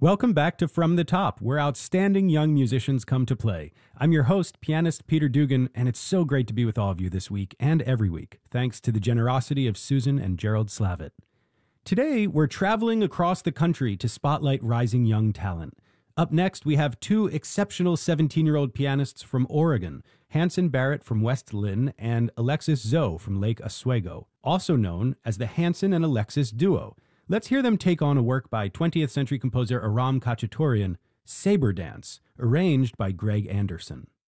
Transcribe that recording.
Welcome back to From the Top, where outstanding young musicians come to play. I'm your host, pianist Peter Dugan, and it's so great to be with all of you this week and every week, thanks to the generosity of Susan and Gerald Slavitt. Today, we're traveling across the country to spotlight rising young talent. Up next, we have two exceptional 17-year-old pianists from Oregon, Hanson Barrett from West Lynn and Alexis Zoe from Lake Oswego, also known as the Hanson and Alexis Duo. Let's hear them take on a work by 20th century composer Aram Khachaturian, Sabre Dance, arranged by Greg Anderson.